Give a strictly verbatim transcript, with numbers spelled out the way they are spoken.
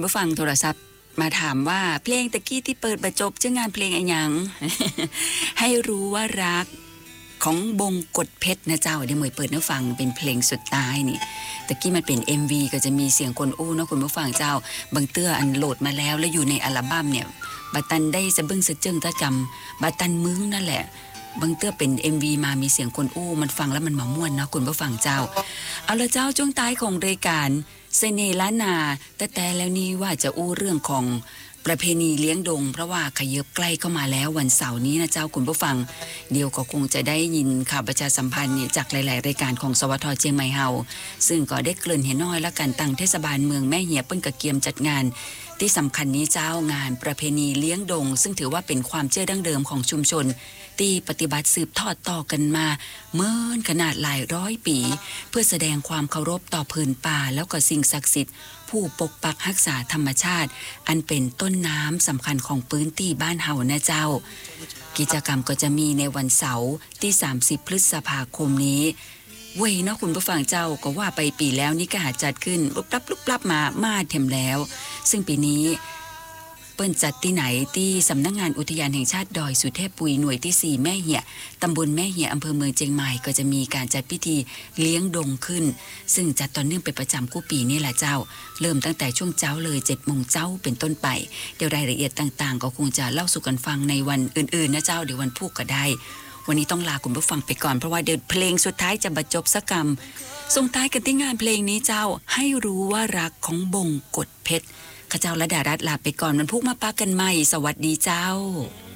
ผู้ฟังโทรศัพท์มาถามว่าเพลงตะกี้ที่เปิดบรรจบชื่องานเพลงอะไรยัง ให้รู้ว่ารักของบงกฎเพชรนะเจ้าเดี๋ยวหมวยเปิดให้ฟังเป็นเพลงสุดท้ายนี่ตะกี้มันเป็น เอ็ม วี ก็จะมีเสียงคนอู้เนาะคุณผู้ฟังเจ้าบางเตื้ออันโหลดมาแล้วแล้วอยู่ในอัลบั้มเนี่ยบัตันได้สะบึ้งสะจึ้งตะจำบัตันมึงนั่นแหละบางเตื้อเป็น เอ็ม วี มามีเสียงคนอู้มันฟังแล้วมันมาม่วนเนาะคุณผู้ฟังเจ้าเอาละเจ้าช่วงท้ายของรายการเสน่ห์ล้านนาแต่แต่แล้วนี่ว่าจะอู้เรื่องของประเพณีเลี้ยงดงเพราะว่าขยับใกล้เข้ามาแล้ววันเสาร์นี้นะเจ้าคุณผู้ฟังเดี๋ยวก็คงจะได้ยินข่าวประชาสัมพันธ์เนี่ยจากหลายๆรายการของสวทเชียงใหม่เฮาซึ่งก็ได้เกริ่นเห็นน้อยและการตั้งเทศบาลเมืองแม่เหียเปิ้นกะเกียมจัดงานที่สำคัญนี้เจ้างานประเพณีเลี้ยงดงซึ่งถือว่าเป็นความเชื่อดั้งเดิมของชุมชนที่ปฏิบัติสืบทอดต่อกันมาเมื่อขนาดหลายร้อยปีเพื่อแสดงความเคารพต่อพื้นป่าแล้วก็สิ่งศักดิ์สิทธิ์ผู้ปกปักรักษาธรรมชาติอันเป็นต้นน้ำสำคัญของพื้นที่บ้านเฮานะเจ้ากิจกรรมก็จะมีในวันเสาร์ที่สามสิบพฤษภาคมนี้เว้ยเนาะคุณผู้ฟังเจ้าก็ว่าไปปีแล้วนี่ก็หาจัดขึ้นลุบลับลุบลับมามาเต็มแล้วซึ่งปีนี้เปิ้นจัดที่ไหนที่สำนักงานอุทยานแห่งชาติดอยสุเทพปุยหน่วยที่สี่แม่เหี่ยตำบลแม่เหี่ยอำเภอเมืองเชียงใหม่ก็จะมีการจัดพิธีเลี้ยงดงขึ้นซึ่งจัดต่อเนื่องเป็นประจำคู่ปีนี่แหละเจ้าเริ่มตั้งแต่ช่วงเช้าเลยเจ็ดโมงเช้าเป็นต้นไปเดี๋ยวรายละเอียดต่างๆก็คงจะเล่าสู่กันฟังในวันอื่นๆนะเจ้าเดี๋ยววันพุธก็ได้วันนี้ต้องลาคุณผู้ฟังไปก่อนเพราะว่าเดี๋ยวเพลงสุดท้ายจะบรรจบสักกรรมส่งท้ายกันที่งานเพลงนี้เจ้าให้รู้ว่ารักของบงกฎเพชรข้าเจ้าระดารัตน์ลาไปก่อนวันพุธมาปากันใหม่สวัสดีเจ้า